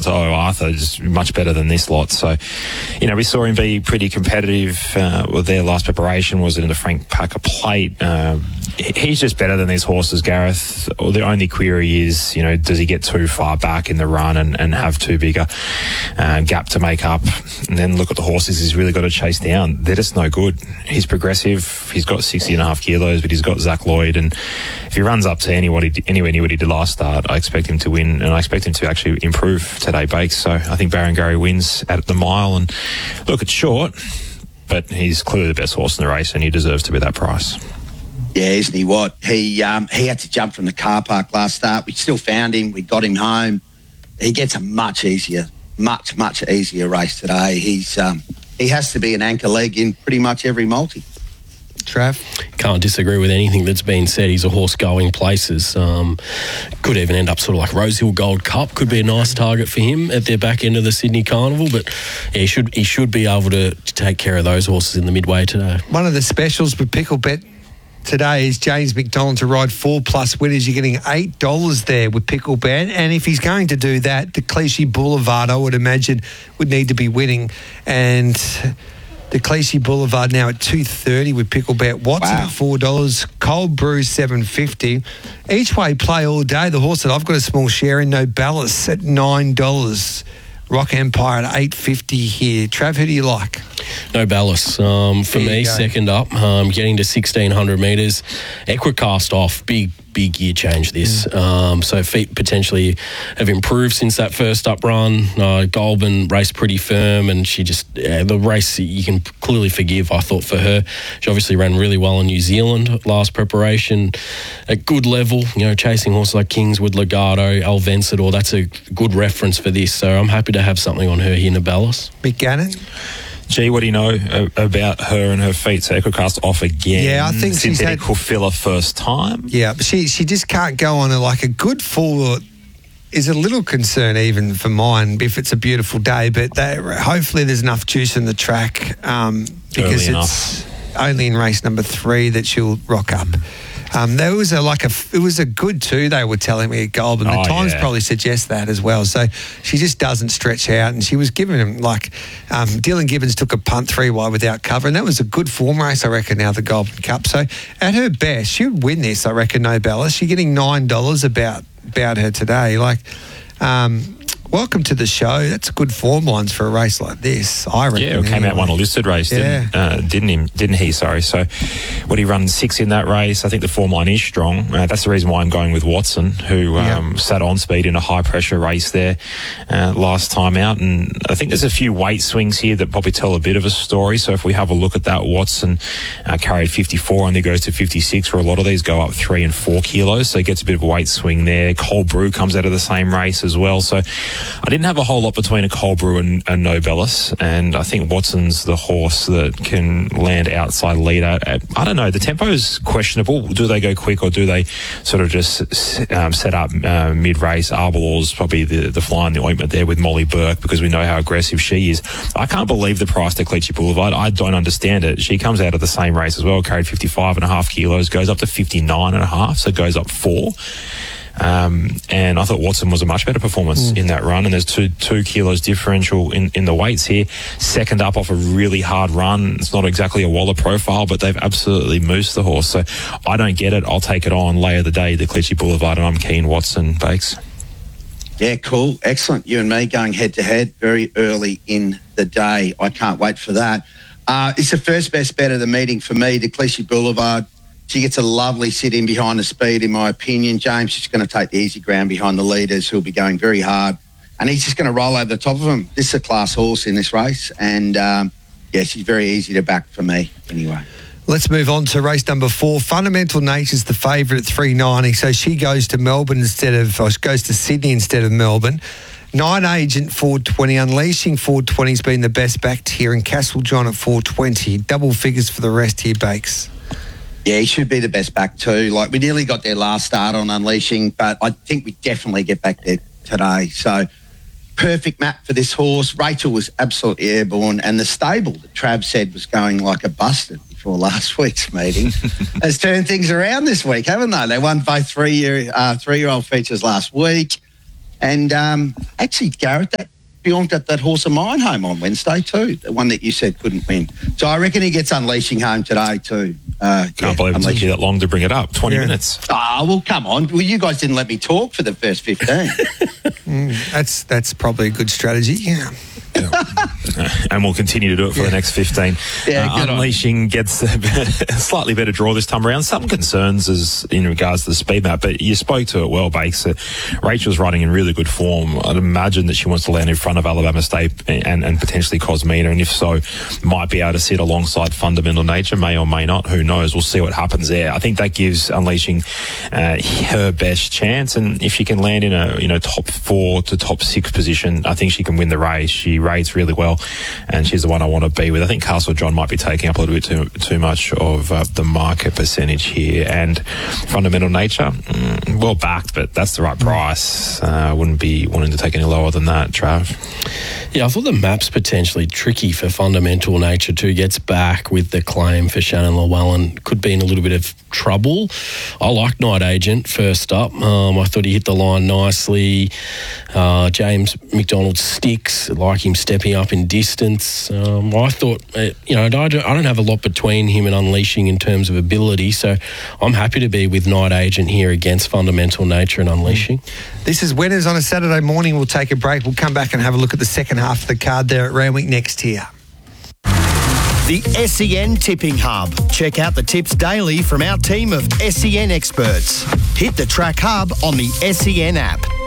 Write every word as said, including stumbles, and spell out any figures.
to O Arthur is much better than this lot. So, you know, we saw him be pretty competitive. Uh, well, their last preparation was in the Frank Packer Plate. Uh, he's just better than these horses, Gareth. Well, the only query is, you know, does he get too far back in the run and, and have too big a uh, gap to make up? And then look at the horses he's really got to chase down. They're just no good. He's progressive. He's got sixty and a half kilos, but he's got Zach Lloyd. And if he runs up to anybody, anywhere near what he did last start, I expect him to win, and I expect him to actually improve today, Bakes. So I think Barangarry wins at the mile. And look, it's short, but he's clearly the best horse in the race, and he deserves to be that price. Yeah, isn't he what? He um, he had to jump from the car park last start. We still found him. We got him home. He gets a much easier, much, much easier race today. He's um, he has to be an anchor leg in pretty much every multi. Trav? Can't disagree with anything that's been said. He's a horse going places. Um, could even end up sort of like Rosehill Gold Cup. Could be a nice target for him at the back end of the Sydney Carnival. But yeah, he should he should be able to, to take care of those horses in the midway today. One of the specials with Pickle Bet today is James McDonald to ride four plus winners. You're getting eight dollars there with Pickle Bet. And if he's going to do that, the Clichy Boulevard, I would imagine, would need to be winning. And the Clichy Boulevard now at two thirty with Pickle Bet. Watson wow. at four dollars. Cold Brew seven fifty. Each way play all day. The horse that I've got a small share in, No Ballast, at nine dollars. Rock Empire at eight fifty here. Trav, who do you like? No Ballast. Um, for me, second up, um, getting to sixteen hundred metres. Equicast off. Big, big gear change this. Mm. Um, so feet potentially have improved since that first up run. Uh, Goulburn raced pretty firm, and she just, yeah, the race you can clearly forgive, I thought, for her. She obviously ran really well in New Zealand last preparation. At good level, you know, chasing horses like Kingswood, Legato, El Vencedor. That's a good reference for this. So I'm happy to have something on her here, Nabalus. Mick Gannon? Gee, what do you know about her and her feet? So Equicast off again. Yeah, I think she's had filler first time. Yeah, but she she just can't go on a, like a good full is a little concern even for mine if it's a beautiful day. But they, hopefully there's enough juice in the track um, because Early it's enough. only in race number three that she'll rock up. Um, there was a like a it was a good two. They were telling me at Goulburn. The oh, times yeah. probably suggest that as well. So she just doesn't stretch out, and she was giving him like um, Dylan Gibbons took a punt three wide without cover, and that was a good form race, I reckon. Now the Goulburn Cup. So at her best, she would win this, I reckon. No Ballast. She's getting nine dollars about about her today. Like. Um, Welcome to the show. That's good form lines for a race like this, I reckon. Yeah, it came anyway. out won a listed race, yeah. didn't, uh, didn't he? Didn't he? Sorry. So, what he run six in that race. I think the form line is strong. Uh, that's the reason why I'm going with Watson, who um, yep. sat on speed in a high pressure race there uh, last time out. And I think there's a few weight swings here that probably tell a bit of a story. So if we have a look at that, Watson uh, carried fifty-four and he goes to fifty-six, where a lot of these go up three and four kilos. So he gets a bit of a weight swing there. Cold Brew comes out of the same race as well. So I didn't have a whole lot between a Cold Brew and a No Ballast, and I think Watson's the horse that can land outside leader. I don't know, the tempo is questionable. Do they go quick, or do they sort of just um, set up uh, mid-race? Arbalor's probably the, the fly in the ointment there with Molly Burke, because we know how aggressive she is. I can't believe the price to Clichy Boulevard. I don't understand it. She comes out of the same race as well, carried fifty-five and a half kilos, goes up to fifty-nine and a half, so goes up four. Um, and I thought Watson was a much better performance mm. in that run, and there's two two kilos differential in, in the weights here. Second up off a really hard run. It's not exactly a Waller profile, but they've absolutely moosed the horse. So I don't get it. I'll take it on. Lay of the day, the Clichy Boulevard, and I'm keen Watson. Bakes. Yeah, cool. Excellent. You and me going head-to-head very early in the day. I can't wait for that. Uh, it's the first best bet of the meeting for me, the Clichy Boulevard. She gets a lovely sit-in behind the speed, in my opinion. James is going to take the easy ground behind the leaders, who'll be going very hard. And he's just going to roll over the top of them. This is a class horse in this race. And, um, yeah, she's very easy to back for me anyway. Let's move on to race number four. Fundamental Nature's the favourite at three ninety. So she goes to Melbourne instead of, or she goes to Sydney instead of Melbourne. Nine Agent four twenty, Unleashing four twenty's been the best backed here, and Castle John at four twenty. Double figures for the rest here, Bakes. Yeah, he should be the best back too. Like, we nearly got their last start on Unleashing, but I think we definitely get back there today. So, perfect map for this horse. Rachel was absolutely airborne, and the stable that Trav said was going like a busted before last week's meeting has turned things around this week, haven't they? They won both three-year, uh, three-year-old features last week. And um, actually, Garrett, that Bjorn got that horse of mine home on Wednesday too, the one that you said couldn't win. So I reckon he gets Unleashing home today too. Uh, Can't yeah, believe it took you that long to bring it up. twenty Yeah. minutes. Ah, well, come on. Well, you guys didn't let me talk for the first fifteen. Mm, that's that's probably a good strategy. Yeah. And we'll continue to do it for Yeah. the next fifteen. Yeah, uh, good on Unleashing gets a slightly better draw this time around. Some concerns as in regards to the speed map, but you spoke to it well, Bakes. Uh, Rachel's riding in really good form. I'd imagine that she wants to land in front of Alabama State and, and potentially Cosmina, and if so, might be able to sit alongside Fundamental Nature, may or may not. Who knows? We'll see what happens there. I think that gives Unleashing uh, her best chance, and if she can land in a you know top four to top six position, I think she can win the race. She rates really well, and she's the one I want to be with. I think Castle John might be taking up a little bit too too much of uh, the market percentage here, and Fundamental Nature, mm, well backed, but that's the right price. I uh, wouldn't be wanting to take any lower than that, Trav. Yeah, I thought the map's potentially tricky for Fundamental Nature too. Gets back with the claim for Shannon Llewellyn. Could be in a little bit of trouble. I like Night Agent first up. Um, I thought he hit the line nicely. Uh, James McDonald sticks, like him stepping up in distance. Um, I thought, uh, you know, I don't, I don't have a lot between him and Unleashing in terms of ability, so I'm happy to be with Night Agent here against Fundamental Nature and Unleashing. This is Winners on a Saturday morning. We'll take a break. We'll come back and have a look at the second half of the card there at Randwick next here. The S E N Tipping Hub. Check out the tips daily from our team of S E N experts. Hit the Track Hub on the S E N app.